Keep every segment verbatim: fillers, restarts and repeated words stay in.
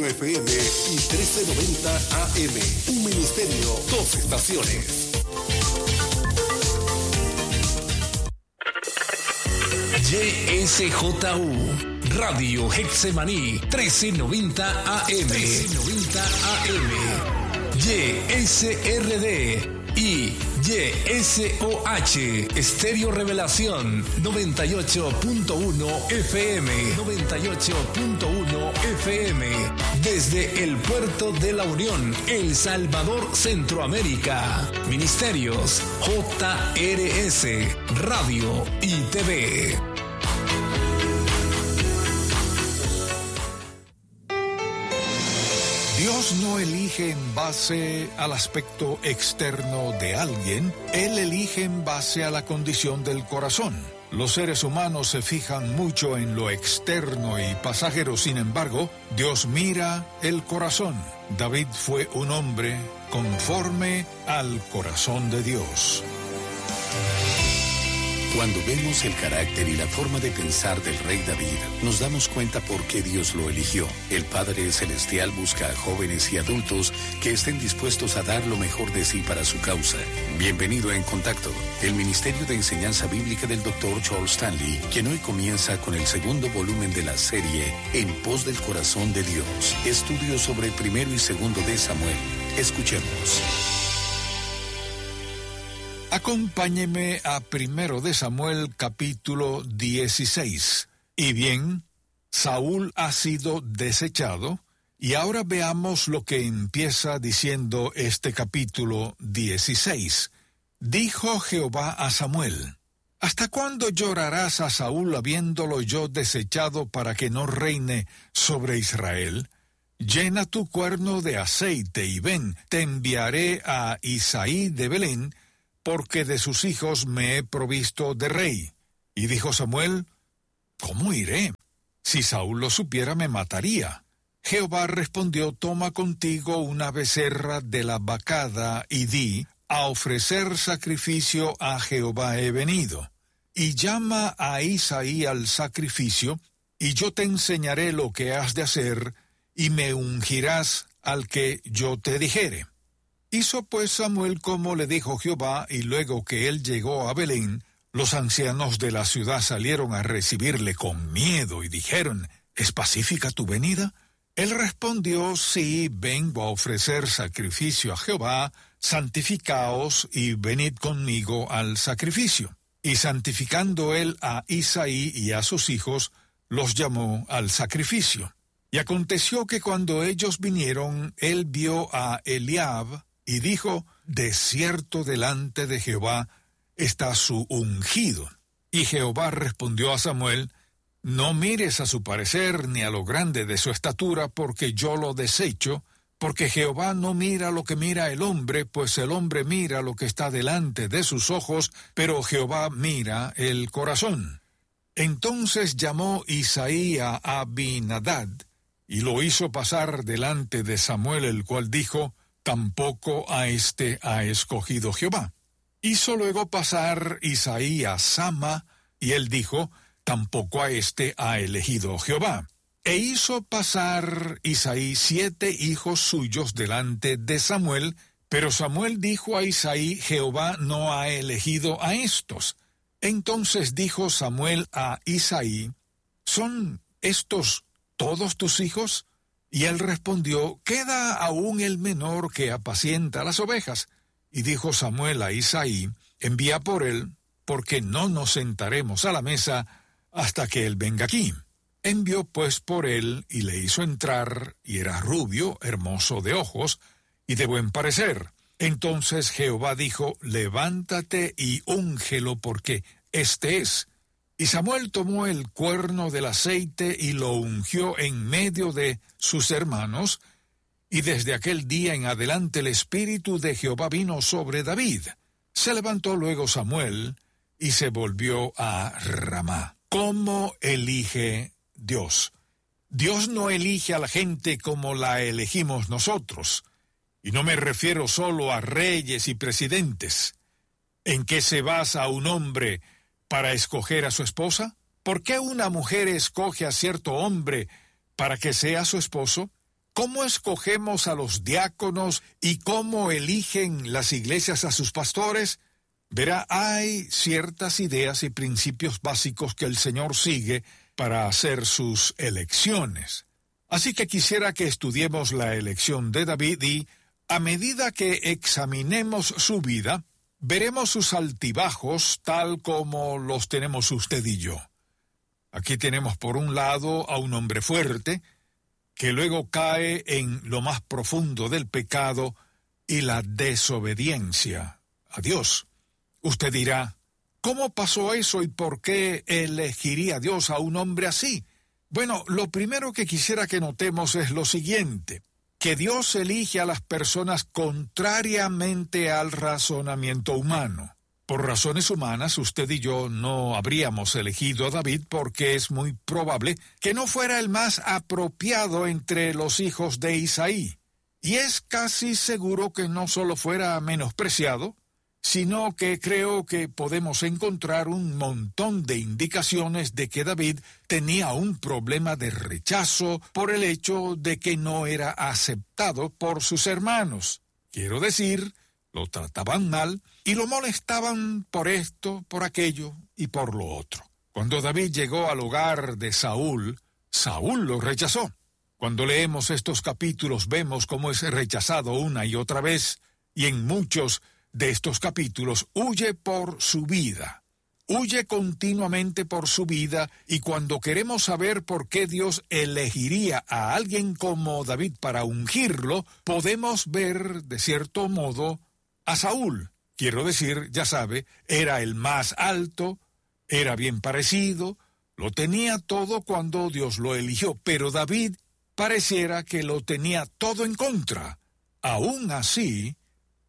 F M y trece noventa A M. Un ministerio, dos estaciones. Y S J U Radio Hexemaní trece noventa A M. trece noventa A M. Y S R D y Y S O H Estéreo Revelación noventa y ocho punto uno F M. noventa y ocho punto uno F M. Desde el Puerto de la Unión, El Salvador, Centroamérica. Ministerios J R S Radio y T V. Dios no elige en base al aspecto externo de alguien, Él elige en base a la condición del corazón. Los seres humanos se fijan mucho en lo externo y pasajero, sin embargo, Dios mira el corazón. David fue un hombre conforme al corazón de Dios. Cuando vemos el carácter y la forma de pensar del rey David, nos damos cuenta por qué Dios lo eligió. El Padre Celestial busca a jóvenes y adultos que estén dispuestos a dar lo mejor de sí para su causa. Bienvenido a En Contacto, el Ministerio de Enseñanza Bíblica del doctor Charles Stanley, quien hoy comienza con el segundo volumen de la serie En Pos del Corazón de Dios. Estudios sobre primero y segundo de Samuel. Escuchemos. Acompáñeme a Primero de Samuel capítulo dieciséis. Y bien, Saúl ha sido desechado, y ahora veamos lo que empieza diciendo este capítulo dieciséis. Dijo Jehová a Samuel: ¿Hasta cuándo llorarás a Saúl habiéndolo yo desechado para que no reine sobre Israel? Llena tu cuerno de aceite y ven, te enviaré a Isaí de Belén, porque de sus hijos me he provisto de rey. Y dijo Samuel: ¿Cómo iré? Si Saúl lo supiera, me mataría. Jehová respondió: Toma contigo una becerra de la vacada, y di: A ofrecer sacrificio a Jehová he venido. Y llama a Isaí al sacrificio, y yo te enseñaré lo que has de hacer, y me ungirás al que yo te dijere. Hizo pues Samuel como le dijo Jehová, y luego que él llegó a Belén, los ancianos de la ciudad salieron a recibirle con miedo y dijeron: ¿Es pacífica tu venida? Él respondió: Sí, vengo a ofrecer sacrificio a Jehová, santificaos y venid conmigo al sacrificio. Y santificando él a Isaí y a sus hijos, los llamó al sacrificio. Y aconteció que cuando ellos vinieron, él vio a Eliab, y dijo: De cierto delante de Jehová está su ungido. Y Jehová respondió a Samuel: No mires a su parecer ni a lo grande de su estatura, porque yo lo desecho, porque Jehová no mira lo que mira el hombre, pues el hombre mira lo que está delante de sus ojos, pero Jehová mira el corazón. Entonces llamó Isaí a Abinadab, y lo hizo pasar delante de Samuel, el cual dijo: Tampoco a éste ha escogido Jehová. Hizo luego pasar Isaí a Sama, y él dijo: Tampoco a éste ha elegido Jehová. E hizo pasar Isaí siete hijos suyos delante de Samuel, pero Samuel dijo a Isaí: Jehová no ha elegido a estos. Entonces dijo Samuel a Isaí: ¿Son estos todos tus hijos? Y él respondió: Queda aún el menor que apacienta las ovejas. Y dijo Samuel a Isaí: Envía por él, porque no nos sentaremos a la mesa hasta que él venga aquí. Envió pues por él, y le hizo entrar, y era rubio, hermoso de ojos, y de buen parecer. Entonces Jehová dijo: Levántate y úngelo, porque este es. Y Samuel tomó el cuerno del aceite y lo ungió en medio de sus hermanos, y desde aquel día en adelante el Espíritu de Jehová vino sobre David. Se levantó luego Samuel y se volvió a Ramá. ¿Cómo elige Dios? Dios no elige a la gente como la elegimos nosotros, y no me refiero solo a reyes y presidentes. ¿En qué se basa un hombre para escoger a su esposa? ¿Por qué una mujer escoge a cierto hombre para que sea su esposo? ¿Cómo escogemos a los diáconos y cómo eligen las iglesias a sus pastores? Verá, hay ciertas ideas y principios básicos que el Señor sigue para hacer sus elecciones. Así que quisiera que estudiemos la elección de David y, a medida que examinemos su vida, veremos sus altibajos tal como los tenemos usted y yo. Aquí tenemos por un lado a un hombre fuerte, que luego cae en lo más profundo del pecado y la desobediencia a Dios. Usted dirá, ¿cómo pasó eso y por qué elegiría Dios a un hombre así? Bueno, lo primero que quisiera que notemos es lo siguiente, que Dios elige a las personas contrariamente al razonamiento humano. Por razones humanas, usted y yo no habríamos elegido a David porque es muy probable que no fuera el más apropiado entre los hijos de Isaí. Y es casi seguro que no solo fuera menospreciado, sino que creo que podemos encontrar un montón de indicaciones de que David tenía un problema de rechazo por el hecho de que no era aceptado por sus hermanos. Quiero decir, lo trataban mal y lo molestaban por esto, por aquello y por lo otro. Cuando David llegó al hogar de Saúl, Saúl lo rechazó. Cuando leemos estos capítulos vemos cómo es rechazado una y otra vez, y en muchos de estos capítulos huye por su vida. Huye continuamente por su vida, y cuando queremos saber por qué Dios elegiría a alguien como David para ungirlo, podemos ver, de cierto modo, a Saúl. Quiero decir, ya sabe, era el más alto, era bien parecido, lo tenía todo cuando Dios lo eligió, pero David pareciera que lo tenía todo en contra. Aún así,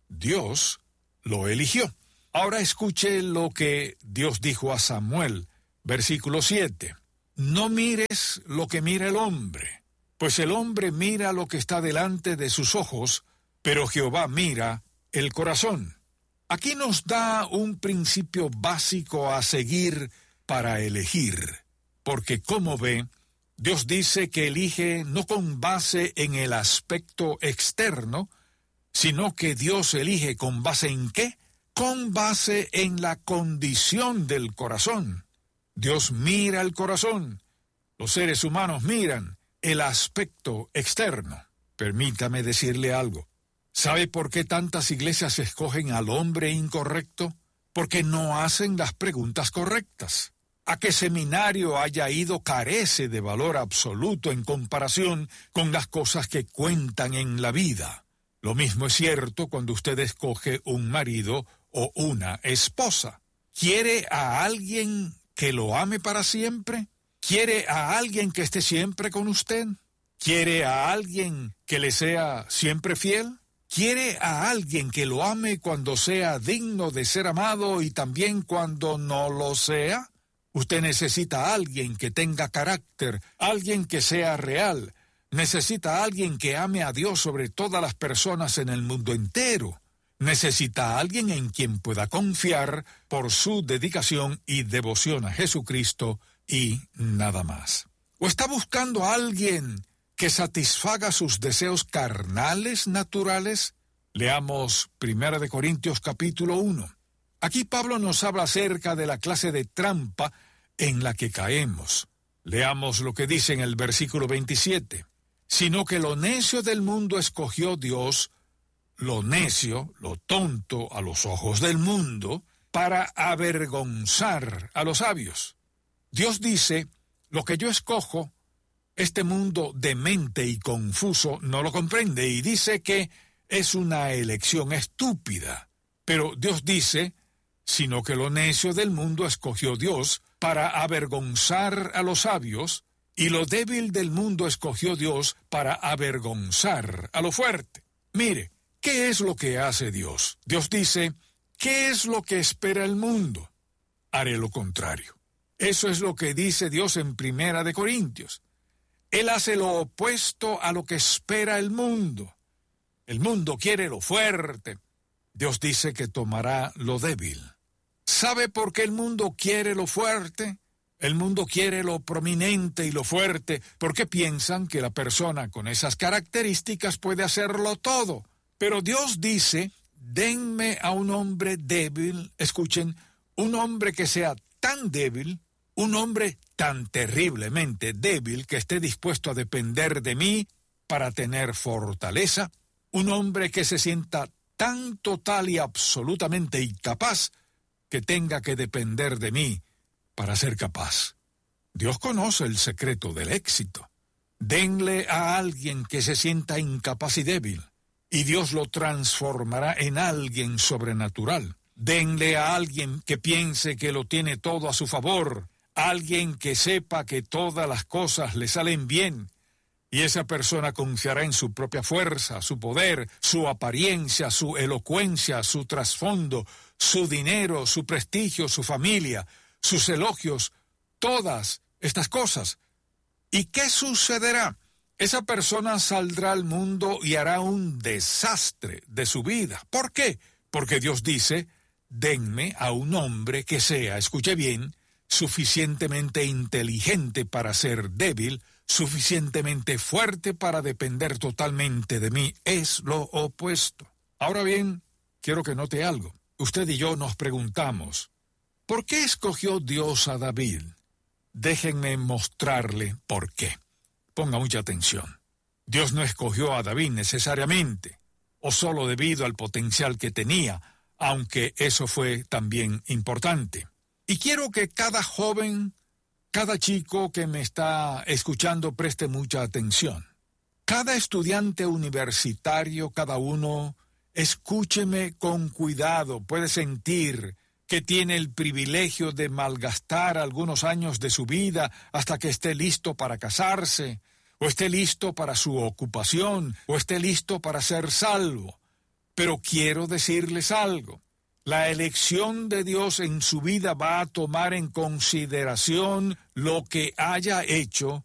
Dios lo eligió. Ahora escuche lo que Dios dijo a Samuel, versículo siete. No mires lo que mira el hombre, pues el hombre mira lo que está delante de sus ojos, pero Jehová mira el corazón. Aquí nos da un principio básico a seguir para elegir, porque como ve, Dios dice que elige no con base en el aspecto externo, sino que Dios elige con base en ¿qué? Con base en la condición del corazón. Dios mira el corazón. Los seres humanos miran el aspecto externo. Permítame decirle algo. ¿Sabe por qué tantas iglesias escogen al hombre incorrecto? Porque no hacen las preguntas correctas. A qué seminario haya ido carece de valor absoluto en comparación con las cosas que cuentan en la vida. Lo mismo es cierto cuando usted escoge un marido o una esposa. ¿Quiere a alguien que lo ame para siempre? ¿Quiere a alguien que esté siempre con usted? ¿Quiere a alguien que le sea siempre fiel? ¿Quiere a alguien que lo ame cuando sea digno de ser amado y también cuando no lo sea? Usted necesita a alguien que tenga carácter, alguien que sea real. Necesita a alguien que ame a Dios sobre todas las personas en el mundo entero. Necesita a alguien en quien pueda confiar por su dedicación y devoción a Jesucristo y nada más. ¿O está buscando a alguien que satisfaga sus deseos carnales naturales? Leamos Primera de Corintios capítulo uno. Aquí Pablo nos habla acerca de la clase de trampa en la que caemos. Leamos lo que dice en el versículo veintisiete. Sino que lo necio del mundo escogió Dios, lo necio, lo tonto a los ojos del mundo, para avergonzar a los sabios. Dios dice, lo que yo escojo, este mundo demente y confuso no lo comprende y dice que es una elección estúpida. Pero Dios dice, sino que lo necio del mundo escogió Dios para avergonzar a los sabios, y lo débil del mundo escogió Dios para avergonzar a lo fuerte. Mire, ¿qué es lo que hace Dios? Dios dice, ¿qué es lo que espera el mundo? Haré lo contrario. Eso es lo que dice Dios en Primera de Corintios. Él hace lo opuesto a lo que espera el mundo. El mundo quiere lo fuerte. Dios dice que tomará lo débil. ¿Sabe por qué el mundo quiere lo fuerte? El mundo quiere lo prominente y lo fuerte, porque piensan que la persona con esas características puede hacerlo todo. Pero Dios dice, denme a un hombre débil, escuchen, un hombre que sea tan débil, un hombre tan terriblemente débil que esté dispuesto a depender de mí para tener fortaleza, un hombre que se sienta tan total y absolutamente incapaz que tenga que depender de mí para ser capaz. Dios conoce el secreto del éxito. Denle a alguien que se sienta incapaz y débil, y Dios lo transformará en alguien sobrenatural. Denle a alguien que piense que lo tiene todo a su favor, alguien que sepa que todas las cosas le salen bien, y esa persona confiará en su propia fuerza, su poder, su apariencia, su elocuencia, su trasfondo, su dinero, su prestigio, su familia, sus elogios, todas estas cosas. ¿Y qué sucederá? Esa persona saldrá al mundo y hará un desastre de su vida. ¿Por qué? Porque Dios dice, denme a un hombre que sea, escuche bien, suficientemente inteligente para ser débil, suficientemente fuerte para depender totalmente de mí. Es lo opuesto. Ahora bien, quiero que note algo. Usted y yo nos preguntamos, ¿por qué escogió Dios a David? Déjenme mostrarle por qué. Ponga mucha atención. Dios no escogió a David necesariamente, o solo debido al potencial que tenía, aunque eso fue también importante. Y quiero que cada joven, cada chico que me está escuchando preste mucha atención. Cada estudiante universitario, cada uno, escúcheme con cuidado, puede sentir que tiene el privilegio de malgastar algunos años de su vida hasta que esté listo para casarse, o esté listo para su ocupación, o esté listo para ser salvo. Pero quiero decirles algo. La elección de Dios en su vida va a tomar en consideración lo que haya hecho